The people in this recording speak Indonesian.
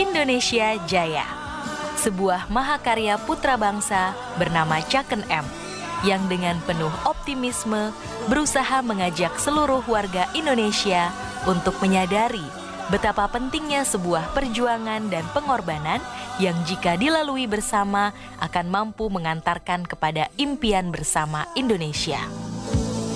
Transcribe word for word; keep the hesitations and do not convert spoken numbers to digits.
Indonesia Jaya, sebuah mahakarya putra bangsa bernama Chaken M yang dengan penuh optimisme berusaha mengajak seluruh warga Indonesia untuk menyadari betapa pentingnya sebuah perjuangan dan pengorbanan yang jika dilalui bersama akan mampu mengantarkan kepada impian bersama Indonesia.